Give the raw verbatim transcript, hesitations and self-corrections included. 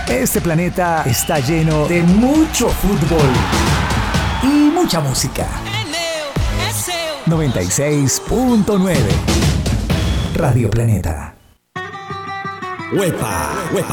Este planeta está lleno de mucho fútbol y mucha música. noventa y seis punto nueve Radio Planeta. ¡Huepa! ¡Huepa!